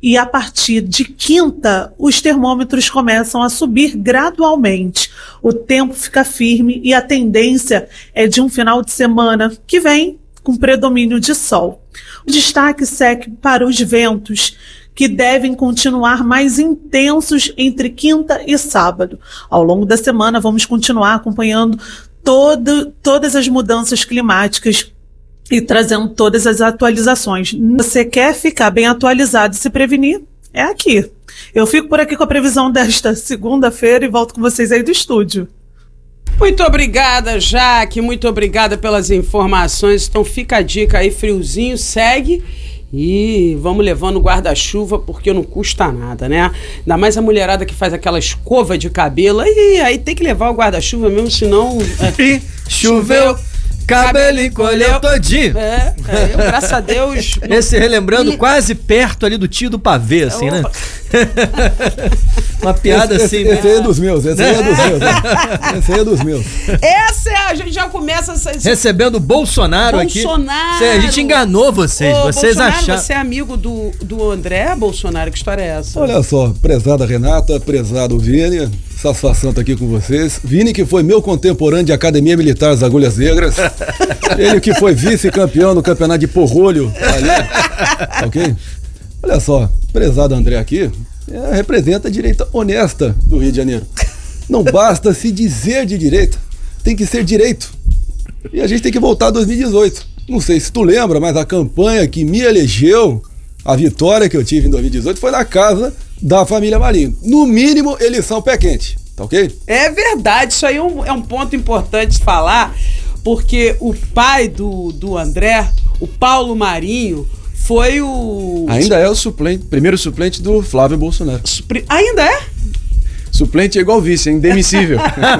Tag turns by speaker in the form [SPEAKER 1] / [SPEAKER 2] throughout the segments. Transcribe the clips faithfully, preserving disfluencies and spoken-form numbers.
[SPEAKER 1] e a partir de quinta os termômetros começam a subir gradualmente. O tempo fica firme e a tendência é de um final de semana que vem com predomínio de sol. O destaque segue para os ventos, que devem continuar mais intensos entre quinta e sábado. Ao longo da semana vamos continuar acompanhando todo, todas as mudanças climáticas e trazendo todas as atualizações. Você quer ficar bem atualizado e se prevenir? É aqui. Eu fico por aqui com a previsão desta segunda-feira e volto com vocês aí do estúdio.
[SPEAKER 2] Muito obrigada, Jaque, muito obrigada pelas informações. Então fica a dica aí, friozinho, segue e vamos levando guarda-chuva porque não custa nada, né? Ainda mais a mulherada que faz aquela escova de cabelo, e aí tem que levar o guarda-chuva mesmo, senão... É,
[SPEAKER 3] e choveu, cabelo encolheu todinho.
[SPEAKER 2] É, é, eu, graças a Deus...
[SPEAKER 3] Esse relembrando
[SPEAKER 2] e...
[SPEAKER 3] quase perto ali do tio do pavê, assim, Opa. né? Uma piada
[SPEAKER 4] esse,
[SPEAKER 3] assim,
[SPEAKER 4] esse,
[SPEAKER 3] né?
[SPEAKER 4] Esse aí é dos meus, esse aí é dos meus. Né? Esse aí é dos meus.
[SPEAKER 2] Essa é, a gente já começa... Essa,
[SPEAKER 3] recebendo o Bolsonaro,
[SPEAKER 2] Bolsonaro
[SPEAKER 3] aqui. Bolsonaro! A gente enganou vocês,
[SPEAKER 2] Ô,
[SPEAKER 3] vocês
[SPEAKER 2] Bolsonaro,
[SPEAKER 3] acharam...
[SPEAKER 2] você é amigo do, do André Bolsonaro, que história é essa?
[SPEAKER 4] Olha só, prezada Renata, prezado Vini, satisfação estar aqui com vocês. Vini, que foi meu contemporâneo de Academia Militar das Agulhas Negras. Ele que foi vice-campeão no campeonato de porrolho. Ali, ok? Olha só, prezado André aqui, é, representa a direita honesta do Rio de Janeiro. Não basta se dizer de direita, tem que ser direito. E a gente tem que voltar a dois mil e dezoito. Não sei se tu lembra, mas a campanha que me elegeu, a vitória que eu tive em dois mil e dezoito foi na casa da família Marinho. No mínimo, eles são pé quente, tá ok?
[SPEAKER 2] É verdade, isso aí é um, é um ponto importante de falar, porque o pai do, do André, o Paulo Marinho, foi o...
[SPEAKER 4] Ainda é o suplente, primeiro suplente do Flávio Bolsonaro.
[SPEAKER 2] Supri... Ainda é?
[SPEAKER 4] Suplente é igual vice, é indemissível.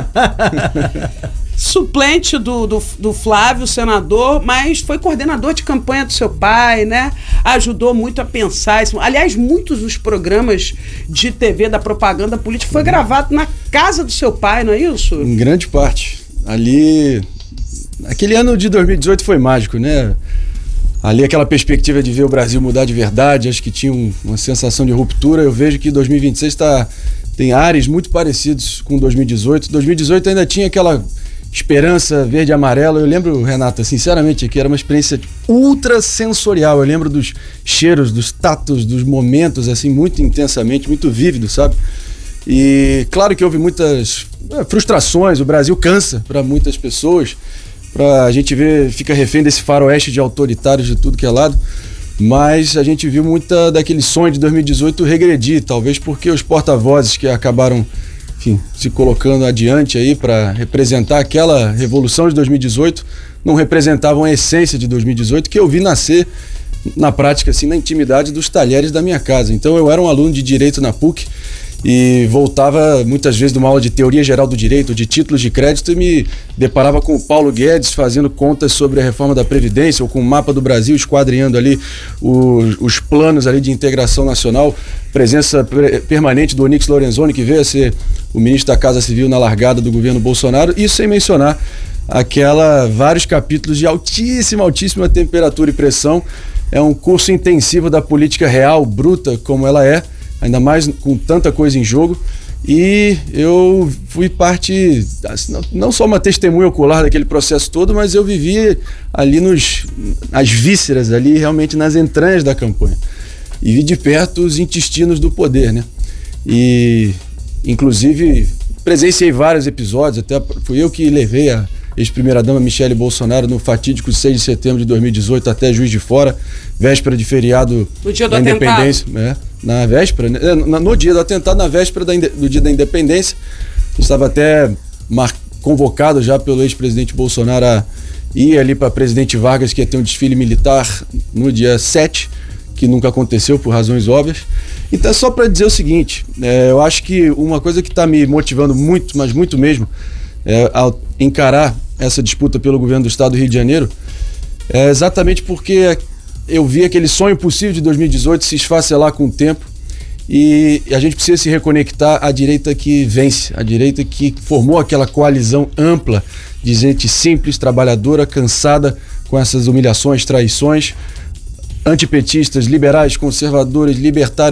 [SPEAKER 2] Suplente do, do, do Flávio, senador, mas foi coordenador de campanha do seu pai, né? Ajudou muito a pensar isso. Aliás, muitos dos programas de T V da propaganda política foi gravado na casa do seu pai, não é isso?
[SPEAKER 4] Em grande parte. Ali... Aquele ano de dois mil e dezoito foi mágico, né? Ali aquela perspectiva de ver o Brasil mudar de verdade, acho que tinha um, uma sensação de ruptura. Eu vejo que dois mil e vinte e seis tá, tem ares muito parecidos com dois mil e dezoito. dois mil e dezoito ainda tinha aquela esperança verde e amarela. Eu lembro, Renata, sinceramente, que era uma experiência ultra sensorial. Eu lembro dos cheiros, dos tatos, dos momentos, assim, muito intensamente, muito vívido, sabe? E claro que houve muitas é, frustrações, o Brasil cansa para muitas pessoas. Pra a gente ver, fica refém desse faroeste de autoritários de tudo que é lado, mas a gente viu muita daquele sonho de dois mil e dezoito regredir, talvez porque os porta-vozes que acabaram, enfim, se colocando adiante aí para representar aquela revolução de dois mil e dezoito não representavam a essência de dois mil e dezoito que eu vi nascer na prática, assim, na intimidade dos talheres da minha casa. Então eu era um aluno de Direito na P U C e voltava muitas vezes de uma aula de Teoria Geral do Direito, de títulos de crédito, e me deparava com o Paulo Guedes fazendo contas sobre a reforma da Previdência, ou com o mapa do Brasil esquadrinhando ali os, os planos ali de integração nacional, presença pre- permanente do Onyx Lorenzoni, que veio a ser o ministro da Casa Civil na largada do governo Bolsonaro, isso sem mencionar aquela vários capítulos de altíssima, altíssima temperatura e pressão. É um curso intensivo da política real, bruta como ela é, ainda mais com tanta coisa em jogo, e eu fui parte, não só uma testemunha ocular daquele processo todo, mas eu vivi ali nos, nas vísceras, ali realmente nas entranhas da campanha, e vi de perto os intestinos do poder, né? E inclusive presenciei vários episódios, até fui eu que levei a ex-primeira-dama Michele Bolsonaro no fatídico seis de setembro de dois mil e dezoito até Juiz de Fora, véspera de feriado
[SPEAKER 2] no dia do
[SPEAKER 4] da
[SPEAKER 2] atentado.
[SPEAKER 4] Independência, né? Na véspera, né? no, no dia do atentado, na véspera da, do dia da Independência, estava até mar, convocado já pelo ex-presidente Bolsonaro a ir ali para Presidente Vargas, que ia ter um desfile militar no dia sete, que nunca aconteceu por razões óbvias. Então é só para dizer o seguinte, é, eu acho que uma coisa que está me motivando muito, mas muito mesmo, é, ao encarar essa disputa pelo governo do estado do Rio de Janeiro, é exatamente porque eu vi aquele sonho possível de dois mil e dezoito se esfacelar com o tempo, e a gente precisa se reconectar à direita que vence, a direita que formou aquela coalizão ampla de gente simples, trabalhadora, cansada com essas humilhações, traições, antipetistas, liberais, conservadores, libertários,